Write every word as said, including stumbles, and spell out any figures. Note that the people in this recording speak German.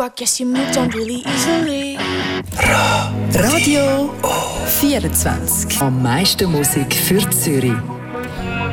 I guess you moved on really easily. Radio vierundzwanzig. Am meisten Musik für Zürich.